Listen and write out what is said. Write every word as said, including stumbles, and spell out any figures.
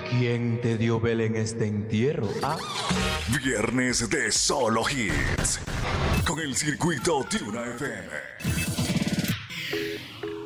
¿Quién te dio vela en este entierro? Ah, Viernes de solo hits. Con el circuito Tuna F M.